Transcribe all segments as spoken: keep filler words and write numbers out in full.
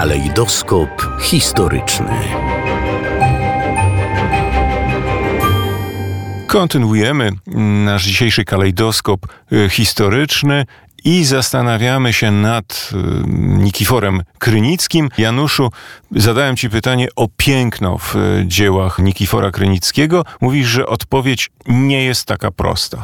Kalejdoskop historyczny. Kontynuujemy nasz dzisiejszy kalejdoskop historyczny i zastanawiamy się nad Nikiforem Krynickim. Januszu, zadałem Ci pytanie o piękno w dziełach Nikifora Krynickiego. Mówisz, że odpowiedź nie jest taka prosta.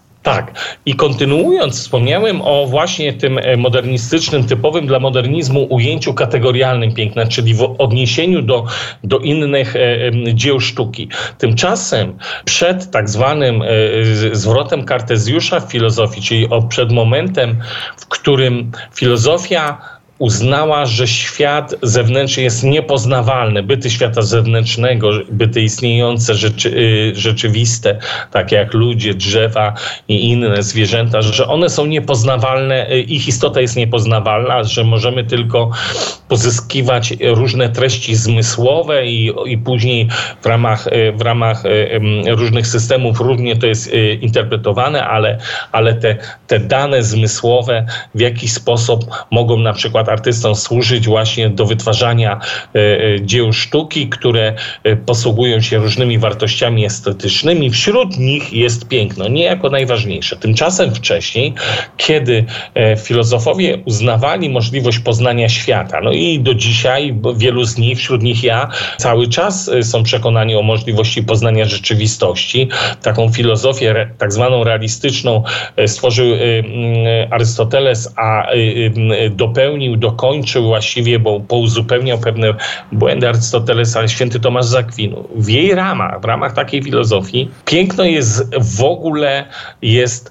Tak. I kontynuując, wspomniałem o właśnie tym modernistycznym, typowym dla modernizmu ujęciu kategorialnym piękna, czyli w odniesieniu do, do innych e, dzieł sztuki. Tymczasem przed tak zwanym e, zwrotem Kartezjusza w filozofii, czyli o, przed momentem, w którym filozofia uznała, że świat zewnętrzny jest niepoznawalny. Byty świata zewnętrznego, byty istniejące, rzeczy, rzeczywiste, takie jak ludzie, drzewa i inne zwierzęta, że one są niepoznawalne, ich istota jest niepoznawalna, że możemy tylko pozyskiwać różne treści zmysłowe i, i później w ramach, w ramach różnych systemów różnie to jest interpretowane, ale, ale te, te dane zmysłowe w jakiś sposób mogą na przykład artystom służyć właśnie do wytwarzania e, dzieł sztuki, które e, posługują się różnymi wartościami estetycznymi. Wśród nich jest piękno, niejako najważniejsze. Tymczasem wcześniej, kiedy e, filozofowie uznawali możliwość poznania świata, no i do dzisiaj wielu z nich, wśród nich ja, cały czas e, są przekonani o możliwości poznania rzeczywistości. Taką filozofię re, tak zwaną realistyczną e, stworzył e, e, Arystoteles, a e, e, dopełnił, dokończył właściwie, bo pouzupełniał pewne błędy Arystotelesa, święty Tomasz z Akwinu. W jej ramach, w ramach takiej filozofii, piękno jest w ogóle jest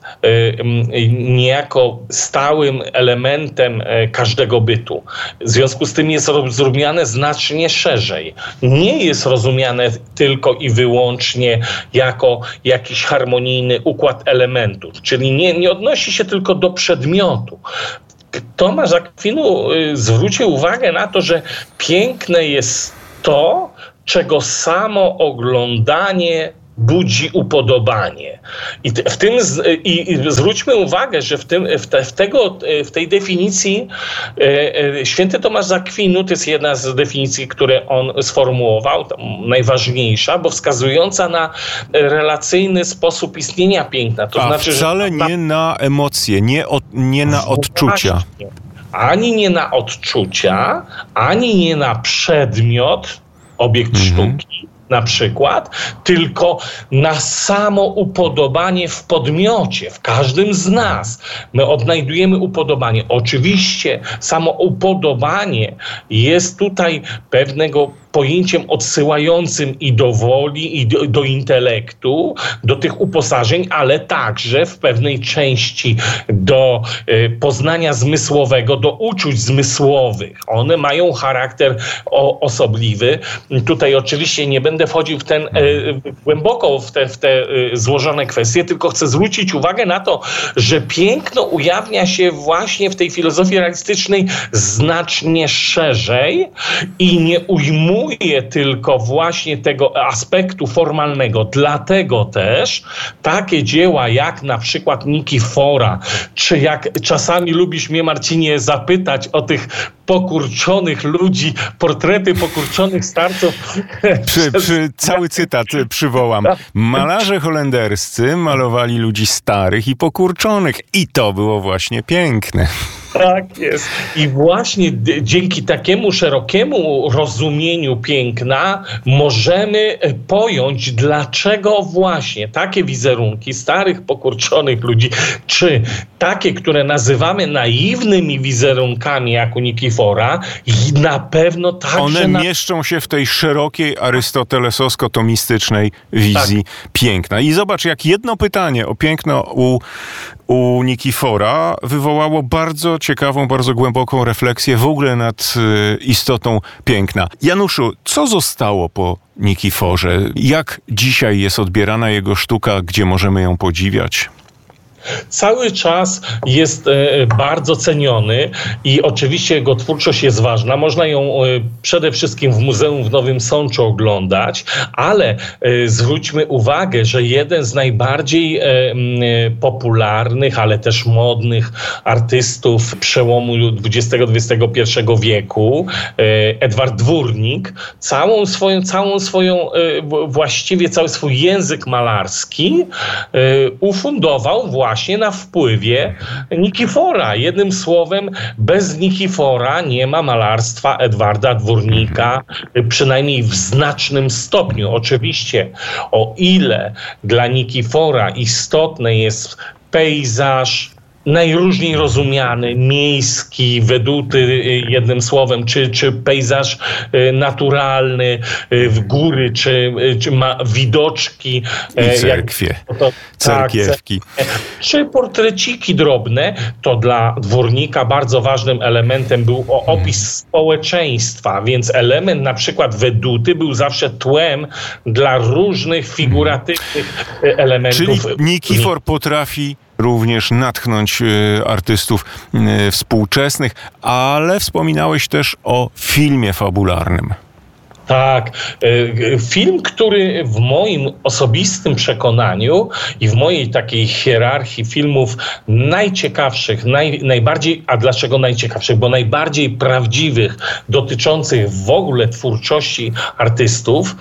e, niejako stałym elementem e, każdego bytu. W związku z tym jest rozumiane znacznie szerzej. Nie jest rozumiane tylko i wyłącznie jako jakiś harmonijny układ elementów, czyli nie, nie odnosi się tylko do przedmiotu. Tomasz z Akwinu zwrócił uwagę na to, że piękne jest to, czego samo oglądanie budzi upodobanie. I w tym i, i zwróćmy uwagę, że w, tym, w, te, w, tego, w tej definicji e, e, święty Tomasz z Akwinu to jest jedna z definicji, które on sformułował, najważniejsza, bo wskazująca na relacyjny sposób istnienia piękna. To A znaczy, wcale że nie na emocje, nie, od, nie na odczucia. Właśnie. Ani nie na odczucia, ani nie na przedmiot, obiekt mhm. sztuki, na przykład, tylko na samo upodobanie w podmiocie, w każdym z nas. My odnajdujemy upodobanie. Oczywiście samo upodobanie jest tutaj pewnego pojęciem odsyłającym i do woli, i do, do intelektu, do tych uposażeń, ale także w pewnej części do y, poznania zmysłowego, do uczuć zmysłowych. One mają charakter o, osobliwy. Tutaj oczywiście nie będę wchodził w ten, y, głęboko w te, w te y, złożone kwestie, tylko chcę zwrócić uwagę na to, że piękno ujawnia się właśnie w tej filozofii realistycznej znacznie szerzej i nie ujmuje tylko właśnie tego aspektu formalnego. Dlatego też takie dzieła jak na przykład Nikifora, czy jak czasami lubisz mnie, Marcinie, zapytać o tych pokurczonych ludzi, portrety pokurczonych starców. Przy, przy, cały cytat przywołam. Malarze holenderscy malowali ludzi starych i pokurczonych i to było właśnie piękne. Tak jest. I właśnie d- dzięki takiemu szerokiemu rozumieniu piękna możemy pojąć, dlaczego właśnie takie wizerunki starych, pokurczonych ludzi, czy takie, które nazywamy naiwnymi wizerunkami, jak u Nikifora, i na pewno także... One na... mieszczą się w tej szerokiej arystotelesowsko-tomistycznej wizji tak. piękna. I zobacz, jak jedno pytanie o piękno u, u Nikifora wywołało bardzo ciekawą, bardzo głęboką refleksję w ogóle nad y, istotą piękna. Januszu, co zostało po Nikiforze? Jak dzisiaj jest odbierana jego sztuka, gdzie możemy ją podziwiać? Cały czas jest e, bardzo ceniony i oczywiście jego twórczość jest ważna. Można ją e, przede wszystkim w Muzeum w Nowym Sączu oglądać, ale e, zwróćmy uwagę, że jeden z najbardziej e, e, popularnych, ale też modnych artystów przełomu dwudziestego dwudziestego pierwszego wieku, e, Edward Dwórnik, całą swoją, całą swoją e, właściwie cały swój język malarski e, ufundował właśnie właśnie na wpływie Nikifora. Jednym słowem, bez Nikifora nie ma malarstwa Edwarda Dwórnika, przynajmniej w znacznym stopniu. Oczywiście, o ile dla Nikifora istotny jest pejzaż, najróżniej rozumiany, miejski, weduty, jednym słowem, czy, czy pejzaż naturalny, w góry, czy, czy ma widoczki. I cerkwie, jak, to, cerkiewki. Tak, czy portreciki drobne, to dla Dwórnika bardzo ważnym elementem był opis społeczeństwa, więc element na przykład weduty był zawsze tłem dla różnych figuratywnych elementów. Czyli Nikifor potrafi również natchnąć y, artystów y, współczesnych, ale wspominałeś też o filmie fabularnym. Tak. Film, który w moim osobistym przekonaniu i w mojej takiej hierarchii filmów najciekawszych, naj, najbardziej, a dlaczego najciekawszych? Bo najbardziej prawdziwych, dotyczących w ogóle twórczości artystów.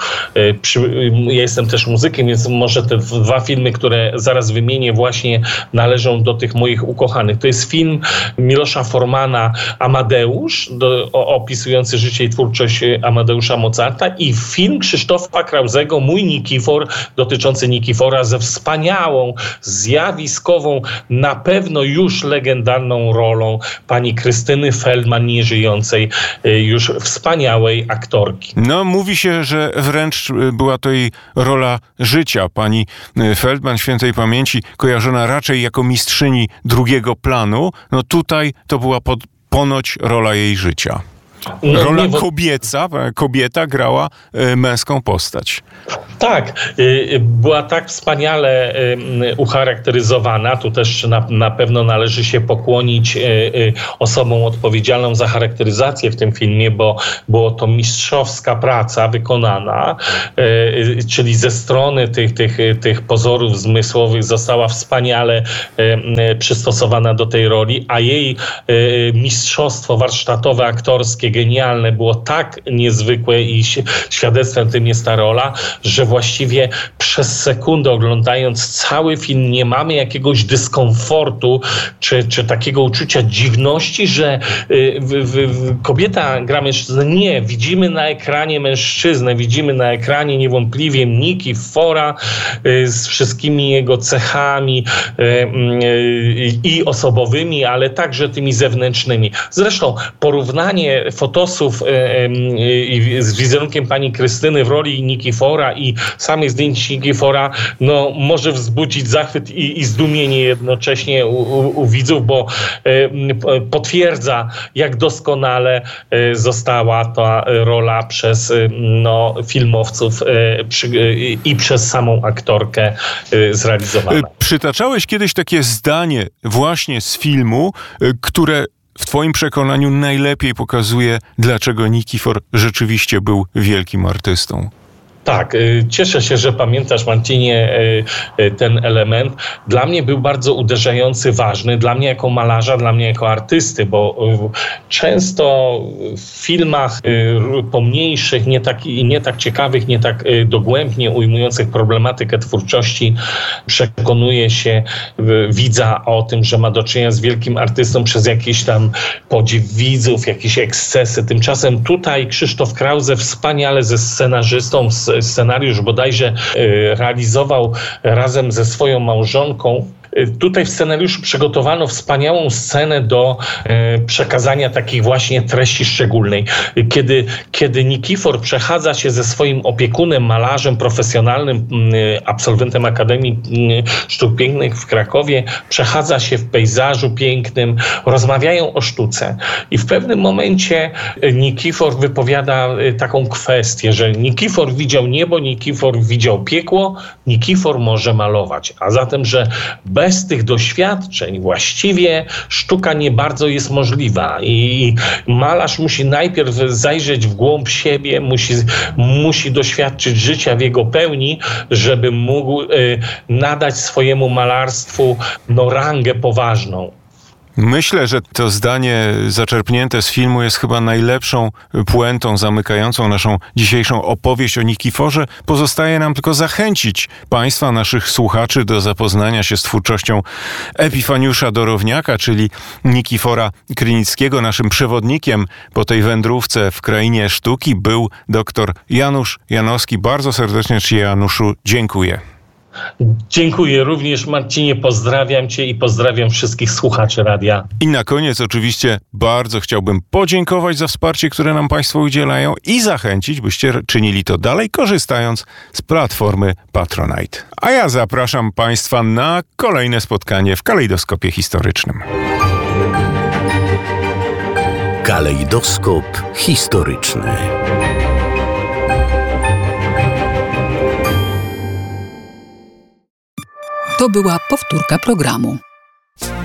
Ja jestem też muzykiem, więc może te dwa filmy, które zaraz wymienię, właśnie należą do tych moich ukochanych. To jest film Milosza Formana Amadeusz, do, opisujący życie i twórczość Amadeusza Mozarta, i film Krzysztofa Krauzego Mój Nikifor, dotyczący Nikifora, ze wspaniałą, zjawiskową, na pewno już legendarną rolą pani Krystyny Feldman, nieżyjącej już wspaniałej aktorki. No, mówi się, że wręcz była to jej rola życia. Pani Feldman, świętej pamięci, kojarzona raczej jako mistrzyni drugiego planu. No tutaj to była pod, ponoć rola jej życia. No, Rola nie, kobieca, kobieta grała y, męską postać. Tak, y, była tak wspaniale y, ucharakteryzowana. Tu też na, na pewno należy się pokłonić y, y, osobom odpowiedzialną za charakteryzację w tym filmie, bo było to mistrzowska praca wykonana, y, y, czyli ze strony tych, tych, tych pozorów zmysłowych została wspaniale y, y, przystosowana do tej roli, a jej y, mistrzostwo warsztatowe, aktorskie, genialne, było tak niezwykłe i świadectwem tym jest ta rola, że właściwie przez sekundę oglądając cały film nie mamy jakiegoś dyskomfortu, czy, czy takiego uczucia dziwności, że y, w, w, kobieta gra mężczyznę. Nie, widzimy na ekranie mężczyznę, widzimy na ekranie niewątpliwie Nikifora y, z wszystkimi jego cechami y, y, i osobowymi, ale także tymi zewnętrznymi. Zresztą porównanie fotosów y, y, z wizerunkiem pani Krystyny w roli Nikifora i samych zdjęć Nikifora, no, może wzbudzić zachwyt i, i zdumienie jednocześnie u, u, u widzów, bo y, potwierdza, jak doskonale y, została ta rola przez y, no, filmowców y, przy, y, i przez samą aktorkę y, zrealizowana. Przytaczałeś kiedyś takie zdanie właśnie z filmu, y, które w twoim przekonaniu najlepiej pokazuje, dlaczego Nikifor rzeczywiście był wielkim artystą. Tak, cieszę się, że pamiętasz, Marcinie, ten element. Dla mnie był bardzo uderzający, ważny, dla mnie jako malarza, dla mnie jako artysty, bo często w filmach pomniejszych, nie tak, nie tak ciekawych, nie tak dogłębnie ujmujących problematykę twórczości, przekonuje się widza o tym, że ma do czynienia z wielkim artystą przez jakiś tam podziw widzów, jakieś ekscesy. Tymczasem tutaj Krzysztof Krause wspaniale ze scenarzystą, scenariusz bodajże realizował razem ze swoją małżonką. Tutaj w scenariuszu przygotowano wspaniałą scenę do e, przekazania takich właśnie treści szczególnej. Kiedy, kiedy Nikifor przechadza się ze swoim opiekunem, malarzem profesjonalnym, e, absolwentem Akademii e, Sztuk Pięknych w Krakowie, przechadza się w pejzażu pięknym, rozmawiają o sztuce. I w pewnym momencie Nikifor wypowiada e, taką kwestię, że Nikifor widział niebo, Nikifor widział piekło, Nikifor może malować. A zatem, że bez bez tych doświadczeń właściwie sztuka nie bardzo jest możliwa i malarz musi najpierw zajrzeć w głąb siebie, musi, musi doświadczyć życia w jego pełni, żeby mógł y, nadać swojemu malarstwu no, rangę poważną. Myślę, że to zdanie zaczerpnięte z filmu jest chyba najlepszą puentą zamykającą naszą dzisiejszą opowieść o Nikiforze. Pozostaje nam tylko zachęcić Państwa, naszych słuchaczy do zapoznania się z twórczością Epifaniusza Dorowniaka, czyli Nikifora Krynickiego. Naszym przewodnikiem po tej wędrówce w krainie sztuki był dr Janusz Janowski. Bardzo serdecznie Ci, Januszu, dziękuję. Dziękuję również, Marcinie, pozdrawiam Cię i pozdrawiam wszystkich słuchaczy radia. I na koniec oczywiście bardzo chciałbym podziękować za wsparcie, które nam Państwo udzielają i zachęcić, byście czynili to dalej, korzystając z platformy Patronite. A ja zapraszam Państwa na kolejne spotkanie w Kalejdoskopie Historycznym. Kalejdoskop historyczny. To była powtórka programu.